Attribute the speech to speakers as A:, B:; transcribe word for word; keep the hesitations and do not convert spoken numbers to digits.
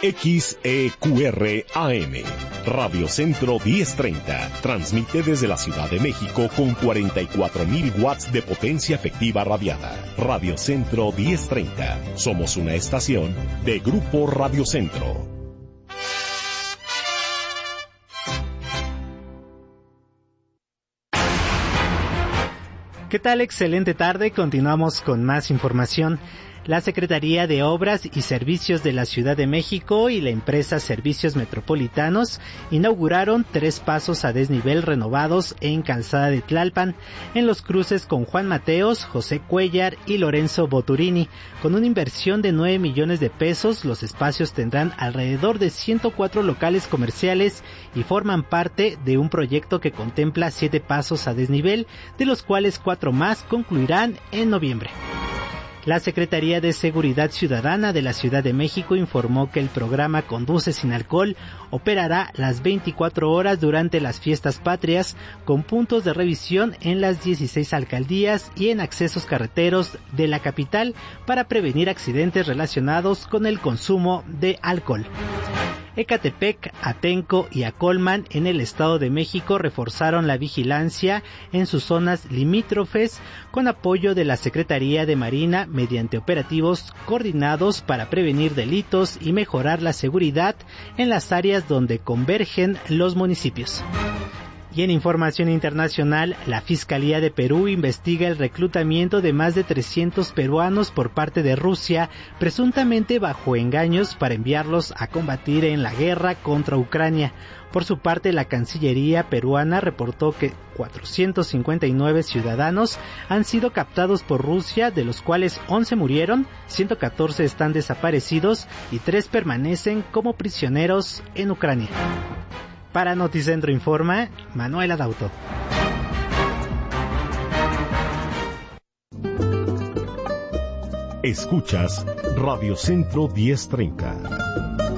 A: X E Q R A M. Radio Centro diez treinta. Transmite desde la Ciudad de México con cuarenta y cuatro mil watts de potencia efectiva radiada. Radio Centro diez treinta. Somos una estación de Grupo Radio Centro.
B: ¿Qué tal? Excelente tarde. Continuamos con más información. La Secretaría de Obras y Servicios de la Ciudad de México y la empresa Servicios Metropolitanos inauguraron tres pasos a desnivel renovados en Calzada de Tlalpan, en los cruces con Juan Mateos, José Cuellar y Lorenzo Boturini. Con una inversión de nueve millones de pesos, los espacios tendrán alrededor de ciento cuatro locales comerciales y forman parte de un proyecto que contempla siete pasos a desnivel, de los cuales cuatro más concluirán en noviembre. La Secretaría de Seguridad Ciudadana de la Ciudad de México informó que el programa Conduce sin Alcohol operará las veinticuatro horas durante las fiestas patrias, con puntos de revisión en las dieciséis alcaldías y en accesos carreteros de la capital para prevenir accidentes relacionados con el consumo de alcohol. Ecatepec, Atenco y Acolman en el Estado de México reforzaron la vigilancia en sus zonas limítrofes con apoyo de la Secretaría de Marina mediante operativos coordinados para prevenir delitos y mejorar la seguridad en las áreas donde convergen los municipios. Y en información internacional, la Fiscalía de Perú investiga el reclutamiento de más de trescientos peruanos por parte de Rusia, presuntamente bajo engaños para enviarlos a combatir en la guerra contra Ucrania. Por su parte, la Cancillería peruana reportó que cuatrocientos cincuenta y nueve ciudadanos han sido captados por Rusia, de los cuales once murieron, ciento catorce están desaparecidos y tres permanecen como prisioneros en Ucrania. Para Noticentro Informa, Manuel Adauto.
A: Escuchas Radio Centro diez treinta.